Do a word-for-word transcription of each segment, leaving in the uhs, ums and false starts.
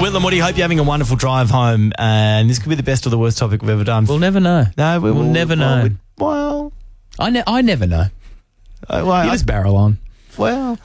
Will and Woody, hope you're having a wonderful drive home. And this could be the best or the worst topic we've ever done. We'll never know. No, we, we'll, we'll never well, know. We, well, I, ne- I never know. uh, well, You I, just barrel on. well,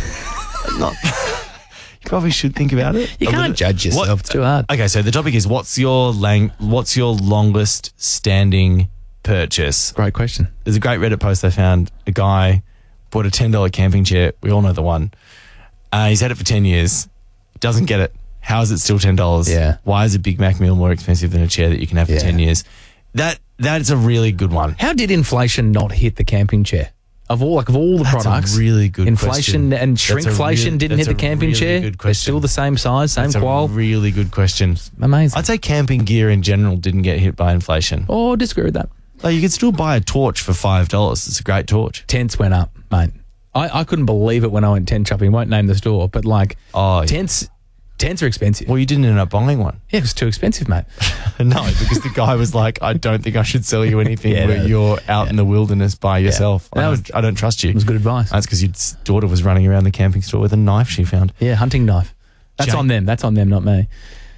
not. You probably should think about it. You a can't little- judge yourself. What- It's too hard. Okay, so the topic is what's your lang- what's your longest standing purchase? Great question. There's a great Reddit post I found. A guy bought a ten dollars camping chair. We all know the one. Uh, he's had it for ten years. Doesn't get it. How is it still ten dollars? Yeah. Why is a Big Mac meal more expensive than a chair that you can have for Yeah. ten years? That That's a really good one. How did inflation not hit the camping chair? Of all like of all the That's a products, really good inflation question. and That's a shrinkflation really- didn't hit that's the a camping really chair. good They're question. still the same size, same That's a qual. really good question. Amazing. I'd say camping gear in general didn't get hit by inflation. Oh, disagree with that. Like you could still buy a torch for five dollars. It's a great torch. Tents went up, mate. I, I couldn't believe it when I went tent shopping. Won't name the store, but like Oh, yeah. tents, tents are expensive. Well, you didn't end up buying one. Yeah, it was too expensive, mate. No, because the guy was like, I don't think I should sell you anything Yeah, where no. you're out in the wilderness by yourself. That I, was- don't, I don't trust you. It was good advice. That's because your daughter was running around the camping store with a knife she found. Yeah, hunting knife. That's Jake- on them. That's on them, not me.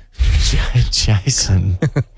J- Jason.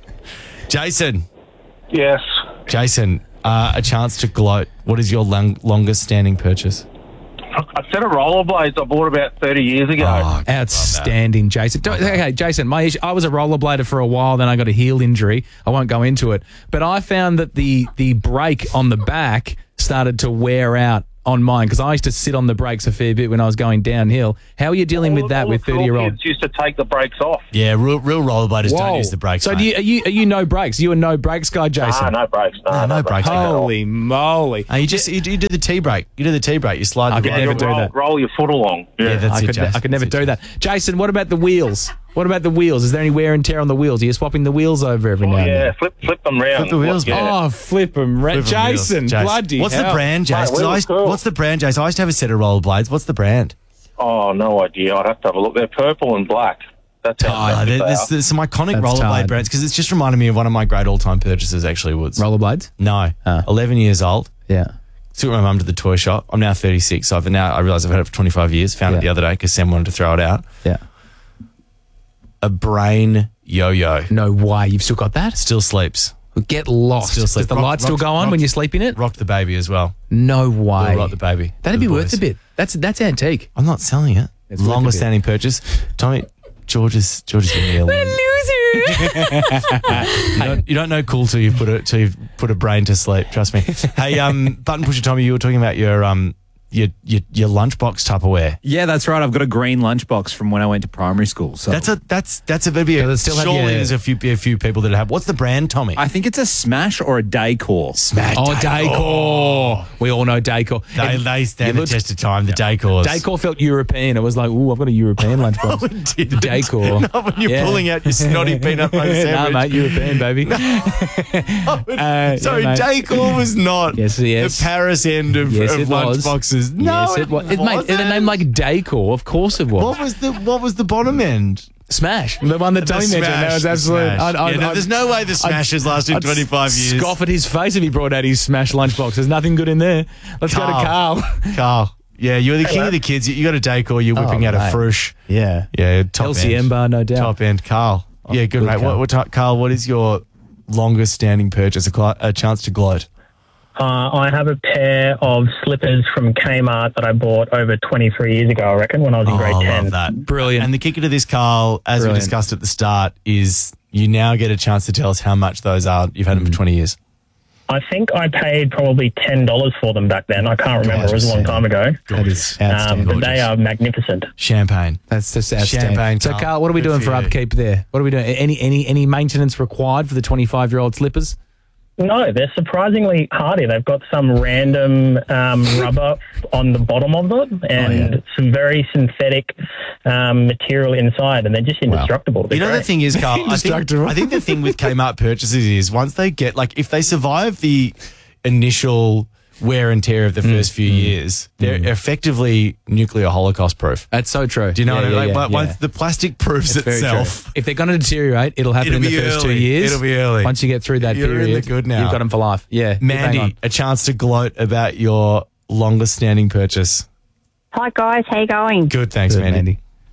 Jason. Yes. Jason, uh, a chance to gloat. What is your long, longest standing purchase? A set of rollerblades I bought about thirty years ago. Oh, Outstanding, Jason. Don't, okay, Jason, my issue, I was a rollerblader for a while, then I got a heel injury. I won't go into it. But I found that the, the brake on the back started to wear out on mine because I used to sit on the brakes a fair bit when I was going downhill. How are you dealing with that All with the cool thirty-year-old? kids used to take the brakes off. Yeah, real, real rollerbladers don't use the brakes. So mate. do you, are, you, are you no brakes? You a no brakes guy, Jason? Ah, no brakes. No, No, no, no brakes. at all. Holy moly. Uh, you just you, you do the T brake. You do the T brake. You slide. I the could brake. never do roll, that. Roll your foot along. Yeah. Yeah, that's I it, could, Jason. I could never That's it, do that. Jason, what about the wheels? What about the wheels? Is there any wear and tear on the wheels? Are you swapping the wheels over every now Oh, and then? yeah, flip flip them round. Flip the wheels, Yeah. Oh, flip them, Flip 'em Jason, wheels. Jason. bloody What's hell. the brand, Jason? Mate, 'Cause I wheels used- cool. What's the brand, Jason? I used to have a set of rollerblades. What's the brand? Oh, no idea. I'd have to have a look. They're purple and black. That's how Uh, there- there's, there's some iconic That's rollerblade tired. brands because it's just reminded me of one of my great all-time purchases. Actually, Woods. Rollerblades? No, Ah. eleven years old. Yeah. Took my mum to the toy shop. I'm now thirty-six. So I've now I realise I've had it for twenty-five years. Found Yeah. it the other day because Sam wanted to throw it out. Yeah. A brain yo-yo. No way. You've still got that? Still sleeps. Get lost. Still Does sleep. the Rock- light still rock- go on rock- when you sleep in it? Rocked the baby as well. No Will way. rock the baby. That'd for be the worth boys. a bit. That's that's antique. I'm not selling it. It's worth a Longest bit. standing purchase. Tommy, George is George is giving me a little- you, don't, you don't know cool till you've put a till you've put a brain to sleep. Trust me. Hey, um, button pusher Tommy, you were talking about your um your your, your lunchbox Tupperware. Yeah, that's right. I've got a green lunchbox from when I went to primary school. So That's a that's that's a maybe. Does A, it still have surely your- there's a few a few people that have. What's the brand, Tommy? I think it's a Smash or a Daycore. Smash. Oh, Daycore. We all know Daycore. They It- they stand it the looked- test of time. The Daycores. Daycore felt European. It was like, ooh, I've got a European lunchbox. it didn't. Daycore. Not when you're Yeah. pulling out your snotty peanut butter Nah, sandwich. mate, European, baby. Uh, Sorry, yeah, mate. Daycore was not Yes, yes. the Paris end of, Yes, of it was. lunchboxes. No, yes, it was. It, mate, wasn't. in a name like Daycore, of course it was. What was the what was the bottom end? Smash, the one that The Tommy mentioned. That was the absolute. Smash. I'd- I'd- Yeah, no, I'd- there's no way the Smash has lasted I'd twenty-five years. Scoff at his face if he brought out his Smash lunchbox. There's nothing good in there. Let's go to Carl. Carl. Yeah, you're the king of the kids. You, you got a Daycore. You're whipping Oh, out mate. a Frush. Yeah. Yeah, top L C M end. bar, no doubt. Top end, Carl. yeah, good, good, mate. Carl. What, what, Carl, what is your longest standing purchase? A, cl- a chance to gloat. Uh, I have a pair of slippers from Kmart that I bought over twenty-three years ago, I reckon, when I was in grade Oh, I ten. love that. Brilliant. And the kicker to this, Carl, as we Brilliant. discussed at the start, is you now get a chance to tell us how much those are. You've had them for twenty years. I think I paid probably ten dollars for them back then. I can't remember. It was a long time ago. That is Um, outstanding. but they are magnificent. Champagne. That's just outstanding. Champagne, So, Carl. Carl, what are we Good doing for for you. upkeep there? What are we doing? Any any any maintenance required for the twenty-five-year-old slippers? No, they're surprisingly hardy. They've got some random um, rubber on the bottom of them and Oh, yeah. some very synthetic um, material inside, and they're just indestructible. They're You know, the great. thing is, Carl, I think, Indestructible. I think the thing with Kmart purchases is once they get, like, if they survive the initial wear and tear of the first few years, they're effectively nuclear Holocaust proof. That's so true. Do you know Yeah, what I mean? yeah, Like, yeah, but yeah. once the plastic proves It's very itself. true. If they're going to deteriorate, it'll happen It'll in the be first early. two years. It'll be early. Once you get through that You're in period, the good now. you've got them for life. Yeah. Hang Mandy, on. a chance to gloat about your longest standing purchase. Hi guys, how you going? Good, thanks, Good, Mandy. Mandy.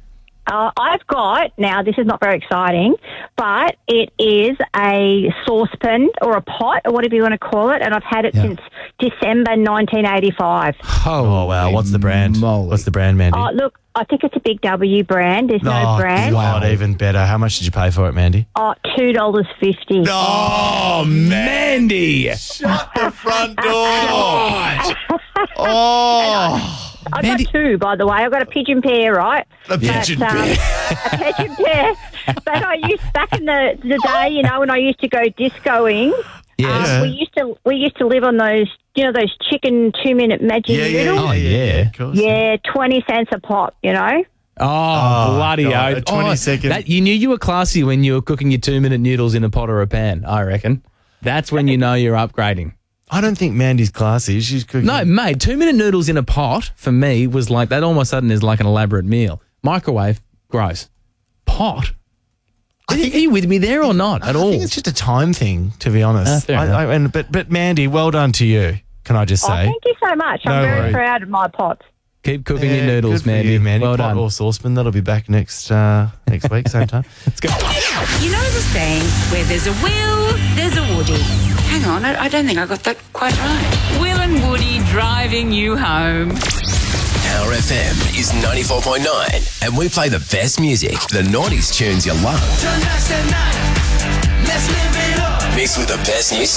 Uh, I've got, now this is not very exciting, but it is a saucepan or a pot or whatever you want to call it, and I've had it Yeah. since December nineteen eighty-five. Oh, wow. What's the brand? moly. What's the brand, Mandy? Oh, look, I think it's a Big W brand. There's no Oh, brand. God, even better. How much did you pay for it, Mandy? Oh, two dollars fifty. Oh, Mandy. Shut the front door. Oh. I've Mandy- got two, by the way. I've got a pigeon pair, right? A pigeon pair. A pigeon pair. But I used, back in the, the day, you know, when I used to go discoing, Yes. um, we used to we used to live on those, you know, those chicken two-minute magic Yeah, yeah, noodles. Oh, yeah. Of course. Yeah, twenty cents a pop, you know? Oh, Oh, bloody God, oath. a twenty Oh, second- That, you knew you were classy when you were cooking your two-minute noodles in a pot or a pan, I reckon. That's when you know you're upgrading. I don't think Mandy's classy. She's cooking. No, mate, two-minute noodles in a pot, for me, was like, that all of a sudden is like an elaborate meal. Microwave, gross. Pot? Are you, are you with me there or not at I all? think it's just a time thing, to be honest. Ah, fair I, enough. I, and, but, but Mandy, well done to you. Can I just Oh, say? thank you so much. I'm No very worries. proud of my pots. Keep cooking Yeah, your noodles, good for Mandy. you, Mandy. Well Pot done. or saucepan. That'll be back next uh, next week, same time. Let's go. You know the saying, where there's a Will, there's a Woody. Hang on, I, I don't think I got that quite right. Will and Woody driving you home. Power F M is ninety-four point nine, and we play the best music, the noughties tunes you love. Mixed with the best new